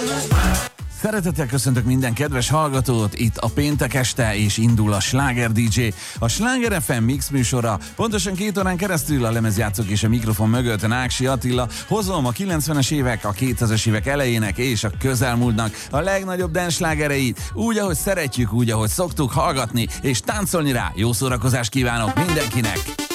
Szeretettel köszöntök minden kedves hallgatót, itt a péntek este, és indul a Sláger DJ, a Sláger FM mix műsora. Pontosan 2 órán keresztül a lemezjátszók és a mikrofon mögött Náksi Attila. Hozom a 90-es évek, a 2000-es évek elejének és a közelmúltnak a legnagyobb dance slágereit, úgy, ahogy szeretjük, úgy, ahogy szoktuk hallgatni és táncolni rá. Jó szórakozást kívánok mindenkinek!